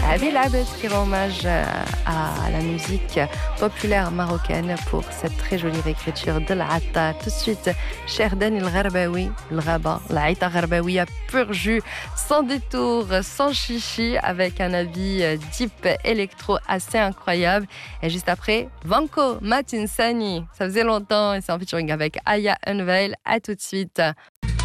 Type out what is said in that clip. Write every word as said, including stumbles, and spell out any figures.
Habil Abed qui rend hommage à la musique populaire marocaine pour cette très jolie réécriture de l'Atta. Tout de suite, Sherdan El Gharbaoui, le rabat, l'Aïta Gharbaoui pur jus, sans détour, sans chichi, avec un avis deep électro assez incroyable. Et juste après, Vanko Matinsani. Ça faisait longtemps et c'est en featuring avec Aya Unveil. À tout de suite.